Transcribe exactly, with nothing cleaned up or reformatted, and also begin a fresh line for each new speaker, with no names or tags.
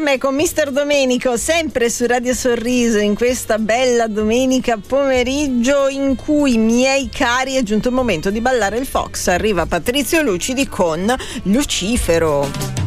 me con mister Domenico, sempre su Radio Sorriso, in questa bella domenica pomeriggio in cui, miei cari, è giunto il momento di ballare il fox. Arriva Patrizio Lucidi con Lucifero.